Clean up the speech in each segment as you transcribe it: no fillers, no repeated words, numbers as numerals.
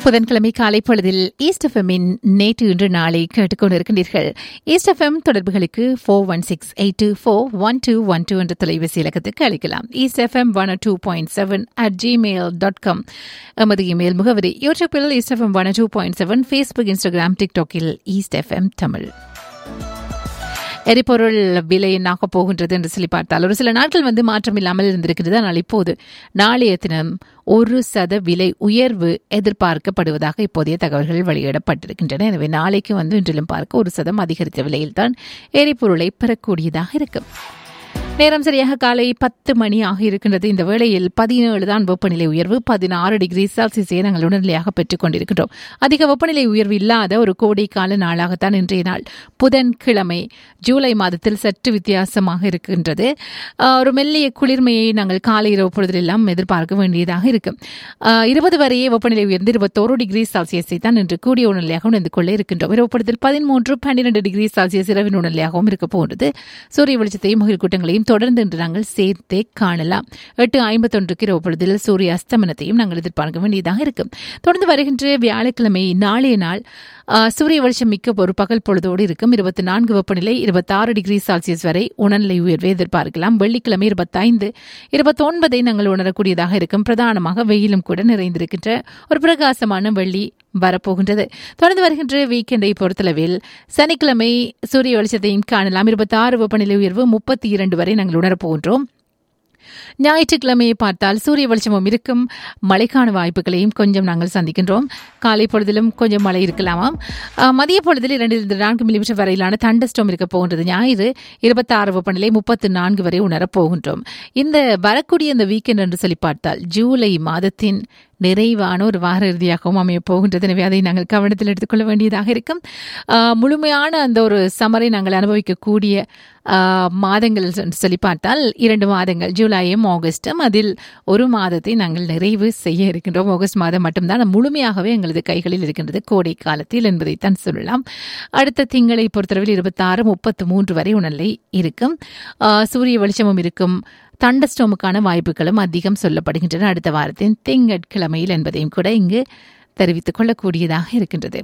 புதன்கிழமை காலை பொழுதில் ஈஸ்ட் எஃப்எம்மின் நேற்று இன்று நாளை கேட்டுக்கொண்டிருக்கின்றீர்கள். ஈஸ்ட் எஃப்எம் தொடர்புகளுக்கு 4168241212 என்ற தொலைபேசி இலக்கத்துக்கு அளிக்கலாம். ஈஸ்ட் எஃப்எம் 102.7 எமது இமெயில் முகவரி. யூடியூப்பில் east FM 102.7, Facebook, Instagram, டிக்டாக்கில் east FM Tamil. எரிபொருள் விலை என்னாக போகின்றது என்று சொல்லி பார்த்தால் ஒரு சில நாட்கள் மாற்றம் இல்லாமல் இருந்திருக்கிறது. ஆனால் இப்போது நாளைய தினம் 1% விலை உயர்வு எதிர்பார்க்கப்படுவதாக இப்போதைய தகவல்கள் வெளியிடப்பட்டிருக்கின்றன. எனவே நாளைக்கு இன்றிலும் பார்க்க 1% அதிகரித்த விலையில்தான் எரிபொருளை பெறக்கூடியதாக இருக்கும். நேரம் சரியாக காலை 10 மணி ஆக இருக்கின்றது. இந்த வேளையில் 17 தான் வெப்பநிலை உயர்வு. 16 டிகிரி செல்சியஸை நாங்கள் உடனடியாக பெற்றுக் கொண்டிருக்கின்றோம். அதிக வெப்பநிலை உயர்வு இல்லாத ஒரு கோடைக்கால நாளாகத்தான் இன்றைய நாள் புதன்கிழமை ஜூலை மாதத்தில் சற்று வித்தியாசமாக இருக்கின்றது. ஒரு மெல்லிய குளிர்மையை நாங்கள் காலை இரவு பொழுதெல்லாம் எதிர்பார்க்க வேண்டியதாக இருக்கும். 20 வரையே வெப்பநிலை உயர்ந்து 21 டிகிரி செல்சியஸை தான் இன்று கூடிய உணர்நிலையாக உணர்ந்து கொள்ள இருக்கின்றோம். இரவு பொழுதில் 13-12 டிகிரி செல்சியஸ் இரவின் உணர்நிலையாகவும் இருக்க போன்றது. சூரிய வெளிச்சத்தையும் மகிழ் கூட்டங்களையும் தொடர்ந்து இன்று நாங்கள் சேர்த்தே காணலாம். 8:51 இரவு பொழுதில் சூரிய அஸ்தமனத்தையும் நாங்கள் எதிர்பார்க்க வேண்டியதாக இருக்கும். தொடர்ந்து வருகின்ற வியாழக்கிழமை நாளைய நாள் சூரிய வெளிச்சம் மிக்க ஒரு பகல் பொழுதோடு இருக்கும். 24 வெப்பநிலை, 26 டிகிரி செல்சியஸ் வரை உணர்நிலை உயர்வை எதிர்பார்க்கலாம். வெள்ளிக்கிழமை 25, 29 நாங்கள் உணரக்கூடியதாக இருக்கும். பிரதானமாக வெயிலும் கூட நிறைந்திருக்கின்ற ஒரு பிரகாசமான வெள்ளி வரப்போகின்றது. தொடர்ந்து வருகின்ற வீக்கெண்டை பொறுத்தளவில் சனிக்கிழமை சூரிய வெளிச்சத்தையும் காணலாம். 26 வெப்பநிலை உயர்வு, 32 வரை நாங்கள் உணரப்போகின்றோம். ஞாயிற்றுக்கிழமையை பார்த்தால் சூரிய வெளிச்சமும் இருக்கும். மழைக்கான வாய்ப்புகளையும் கொஞ்சம் நாங்கள் சந்திக்கின்றோம். காலை பொழுதிலும் கொஞ்சம் மழை இருக்கலாமாம். மதிய பொழுதில் 2-4 மில்லிமீட்டர் வரையிலான தண்டஸ்டோம் இருக்க போகின்றது. ஞாயிறு 26 வெப்பநிலை, 34 வரை உணரப்போகின்றோம். இந்த வரக்கூடிய இந்த வீக்கெண்ட் என்று சொல்லி பார்த்தால் ஜூலை மாதத்தின் நிறைவான ஒரு வார இறுதியாகவும் அமைய போகின்றது. எனவே அதை நாங்கள் கவனத்தில் எடுத்துக்கொள்ள வேண்டியதாக இருக்கும். முழுமையான அந்த ஒரு சமரை நாங்கள் அனுபவிக்கக்கூடிய மாதங்கள் சொல்லி பார்த்தால் 2 மாதங்கள், ஜூலையும் ஆகஸ்டும். அதில் ஒரு மாதத்தை நாங்கள் நிறைவு செய்ய இருக்கின்றோம். ஆகஸ்ட் மாதம் மட்டும்தான் முழுமையாகவே எங்களது கைகளில் இருக்கின்றது கோடை காலத்தில் என்பதைத்தான் சொல்லலாம். அடுத்த திங்களை பொறுத்தளவில் 26-33 வரை உணர்நிலை இருக்கும். சூரிய வெளிச்சமும் இருக்கும். தண்டஸ்டோமுக்கான வாய்ப்புகளும் அதிகம் சொல்லப்படுகின்றன அடுத்த வாரத்தின் திங்கட்கிழமையில் என்பதையும் கூட இங்கு தெரிவித்துக் கொள்ளக்கூடியதாக இருக்கின்றது.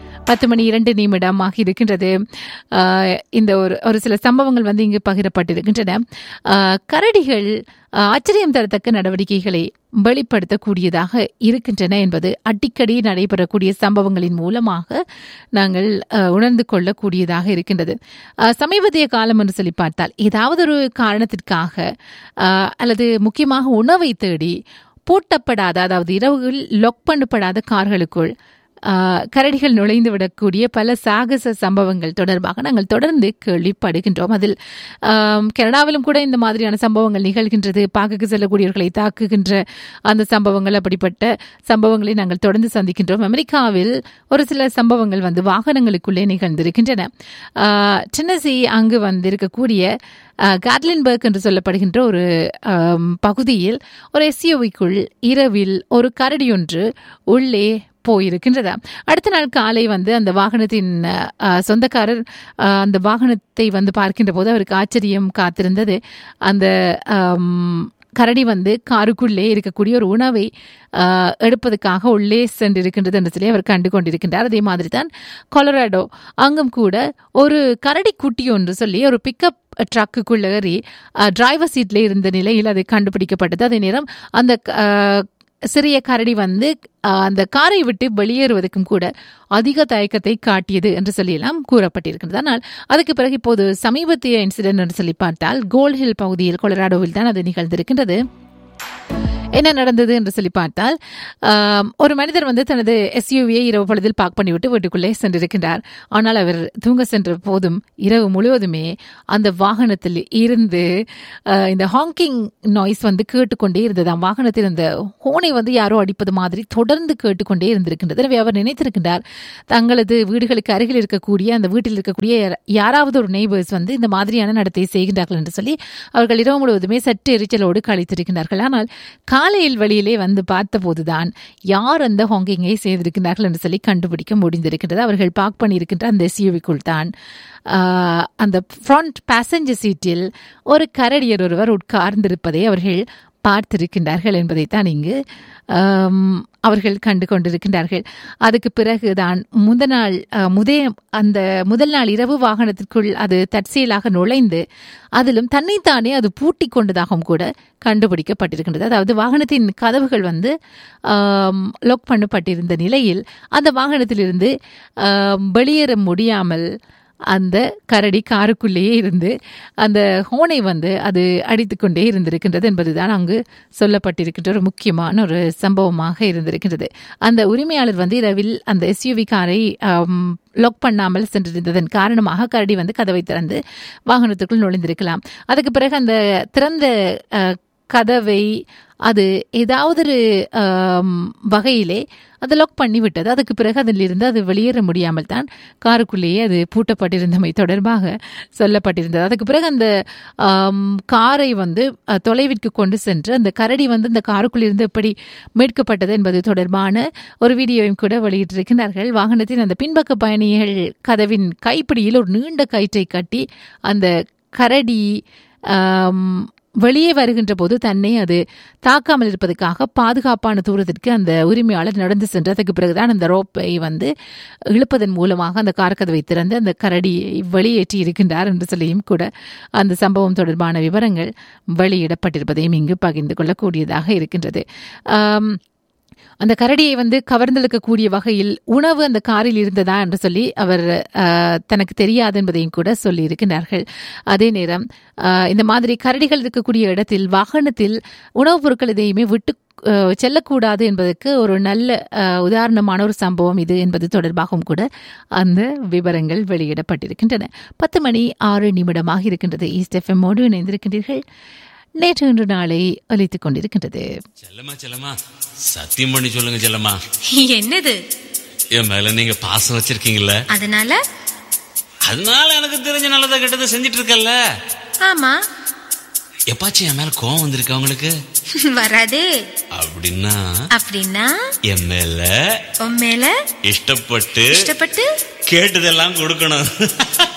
10:02 ஆகி இருக்கின்றது. இந்த ஒரு சில சம்பவங்கள் இங்கு பகிரப்பட்டிருக்கின்றன. கரடிகள் ஆச்சரியம் தரத்தக்க நடவடிக்கைகளை வெளிப்படுத்தக்கூடியதாக இருக்கின்றன என்பது அடிக்கடி நடைபெறக்கூடிய சம்பவங்களின் மூலமாக நாங்கள் உணர்ந்து கொள்ளக்கூடியதாக இருக்கின்றது. சமீபத்திய காலம் என்று சொல்லி பார்த்தால் ஏதாவது ஒரு காரணத்திற்காக அல்லது முக்கியமாக உணவை தேடி பூட்டப்படாத, அதாவது இரவுகள் லாக் பண்ணப்படாத கார்களுக்குள் கரடிகள் நுழைந்து விடக்கூடிய பல சாகச சம்பவங்கள் தொடர்பாக நாங்கள் தொடர்ந்து கேள்விப்படுகின்றோம். அதில் கனடாவிலும் கூட இந்த மாதிரியான சம்பவங்கள் நிகழ்கின்றது. பார்க்க செல்லக்கூடியவர்களை தாக்குகின்ற அந்த சம்பவங்கள், அப்படிப்பட்ட சம்பவங்களை நாங்கள் தொடர்ந்து சந்திக்கின்றோம். அமெரிக்காவில் ஒரு சில சம்பவங்கள் வாகனங்களுக்குள்ளே நிகழ்ந்திருக்கின்றன. டென்னசி அங்கு இருக்கக்கூடிய காட்லின்பர்க் என்று சொல்லப்படுகின்ற ஒரு பகுதியில் ஒரு எஸ்யூவிக்குள் இரவில் ஒரு கரடி ஒன்று உள்ளே போயிருக்கின்றதா. அடுத்த நாள் காலை அந்த வாகனத்தின் சொந்தக்காரர் அந்த வாகனத்தை பார்க்கின்ற போது அவருக்கு ஆச்சரியம் காத்திருந்தது. அந்த கரடி காருக்குள்ளே இருக்கக்கூடிய ஒரு உணவை எடுப்பதற்காக உள்ளே சென்றிருக்கின்றது என்று சொல்லி அவர் கண்டு கொண்டிருக்கின்றார். அதே மாதிரி தான் கொலராடோ அங்கும் கூட ஒரு கரடி குட்டி ஒன்று சொல்லி ஒரு பிக்கப் ட்ரக்குக்குள்ள ஏறி டிரைவர் சீட்ல இருந்த நிலையில் அது கண்டுபிடிக்கப்பட்டது. அதே நேரம் அந்த சிறிய கரடி அந்த காரை விட்டு வெளியேறுவதற்கும் கூட அதிக தயக்கத்தை காட்டியது என்று சொல்லியெல்லாம் கூறப்பட்டிருக்கிறது. ஆனால் அதுக்கு பிறகு இப்போது சமீபத்திய இன்சிடென்ட் என்று சொல்லி பார்த்தால் கோல்ட் ஹில் பகுதியில் கொலராடோவில் தான் அது நிகழ்ந்திருக்கின்றது. என்ன நடந்தது என்று சொல்லி பார்த்தால் ஒரு மனிதர் தனது எஸ்யூவியை இரவு பொழுதில் பார்க் பண்ணிவிட்டு வீட்டுக்குள்ளே சென்றிருக்கின்றார். ஆனால் அவர் தூங்க சென்ற போதும் இரவு முழுவதுமே அந்த வாகனத்தில் இருந்து இந்த ஹாங்கிங் நாய்ஸ் கேட்டுக்கொண்டே இருந்ததாம். வாகனத்தில் இந்த ஹோனை யாரோ அடிப்பது மாதிரி தொடர்ந்து கேட்டுக்கொண்டே இருந்திருக்கின்றது. எனவே அவர் நினைத்திருக்கின்றார் தங்களது வீடுகளுக்கு அருகில் இருக்கக்கூடிய அந்த வீட்டில் இருக்கக்கூடிய யாராவது ஒரு நெய்பர்ஸ் இந்த மாதிரியான நடத்தை செய்கின்றார்கள் என்று சொல்லி அவர்கள் இரவு முழுவதுமே சற்று எரிச்சலோடு கழித்திருக்கிறார்கள். ஆனால் காலையில் வழியிலே பார்த்த போதுதான் யார் அந்த ஹாங்கிங்கை செய்திருக்கிறார்கள் என்று சொல்லி கண்டுபிடிக்க முடிந்திருக்கின்றது. அவர்கள் பார்க் பண்ணியிருக்கின்ற அந்த எஸ்யூவிக்குள் தான் அந்த ஃப்ரண்ட் பேசஞ்சர் சீட்டில் ஒரு கரடியர் ஒருவர் உட்கார்ந்திருப்பதை அவர்கள் பார்த்திருக்கின்றார்கள் என்பதைத்தான் இங்கு அவர்கள் கண்டு கொண்டிருக்கின்றார்கள். அதுக்கு பிறகுதான் அந்த முதல் நாள் இரவு வாகனத்திற்குள் அது தற்செயலாக நுழைந்து அதிலும் தன்னைத்தானே அது பூட்டி கொண்டதாகவும் கூட கண்டுபிடிக்கப்பட்டிருக்கின்றது. அதாவது வாகனத்தின் கதவுகள் வந்து லாக் பண்ணப்பட்டிருந்த நிலையில் அந்த வாகனத்திலிருந்து வெளியேற முடியாமல் அந்த கரடி காருக்குள்ளேயே இருந்து அந்த ஹோனை வந்து அது அடித்துக்கொண்டே இருந்திருக்கின்றது என்பதுதான் அங்கு சொல்லப்பட்டிருக்கின்ற ஒரு முக்கியமான ஒரு சம்பவமாக இருந்திருக்கின்றது. அந்த உரிமையாளர் வந்து இரவில் அந்த எஸ்யூவி காரை லாக் பண்ணாமல் சென்றிருந்ததன் காரணமாக கரடி வந்து கதவை திறந்து வாகனத்துக்குள் நுழைந்திருக்கலாம். அதுக்கு பிறகு அந்த திறந்த கதவை அது ஏதாவது ஒரு வகையிலே அது லாக் பண்ணிவிட்டது. அதுக்கு பிறகு அதிலிருந்து அது வெளியேற முடியாமல் தான் காருக்குள்ளேயே அது பூட்டப்பட்டிருந்தமை தொடர்பாக சொல்லப்பட்டிருந்தது. அதுக்கு பிறகு அந்த காரை வந்து தொலைவிற்கு கொண்டு சென்று அந்த கரடி வந்து அந்த காருக்குள்ளிருந்து எப்படி மீட்கப்பட்டது என்பது தொடர்பான ஒரு வீடியோவையும் கூட வெளியிட்டிருக்கிறார்கள். வாகனத்தின் அந்த பின்பக்க பயணிகள் கதவின் கைப்பிடியில் ஒரு நீண்ட கயிற்றை கட்டி அந்த கரடி வெளியே வருகின்ற போது தன்னை அது தாக்காமல் இருப்பதற்காக பாதுகாப்பான தூரத்திற்கு அந்த உரிமையாளர் நடந்து சென்றதுக்கு பிறகுதான் அந்த ரோப்பை வந்து இழுப்பதன் மூலமாக அந்த கார்கதவை திறந்து அந்த கரடியை வெளியேற்றி இருக்கின்றார் என்று சொல்லியும் கூட அந்த சம்பவம் தொடர்பான விவரங்கள் வெளியிடப்பட்டிருப்பதையும் இங்கு பகிர்ந்து கொள்ளக்கூடியதாக இருக்கின்றது. அந்த கரடியை வந்து கவர்ந்தெழுக்கக்கூடிய வகையில் உணவு அந்த காரில் இருந்ததா என்று சொல்லி அவர் தனக்கு தெரியாது என்பதையும் கூட சொல்லி இருக்கின்றார்கள். அதே நேரம் இந்த மாதிரி கரடிகள் இருக்கக்கூடிய இடத்தில் வாகனத்தில் உணவுப் பொருட்கள் எதையுமே விட்டு செல்லக்கூடாது என்பதற்கு ஒரு நல்ல உதாரணமான ஒரு சம்பவம் இது என்பது தொடர்பாகவும் கூட அந்த விவரங்கள் வெளியிடப்பட்டிருக்கின்றன. 10:06 இருக்கின்றது. ஈஸ்ட் எஃப்எம்மோடு இணைந்திருக்கின்றீர்கள். நேற்று இன்று நாளை அளித்துக் கொண்டிருக்கின்றது. செல்லமா சத்தியம் பண்ணி சொல்லுங்க செல்லமா. என்னது? என் மேல நீங்க பாசம் வச்சிருக்கீங்கல்ல, அதனால எனக்கு தெரிஞ்ச நல்லதை கெட்டதை செஞ்சிட்டு இருக்கல்ல. ஆமா. எப்பாச்சும் என் மேல கோவம் வந்திருக்க உங்களுக்கு? வராதே. அப்படின்னா என் மேல இஷ்டப்பட்டு கேட்டதெல்லாம் கொடுக்கணும்.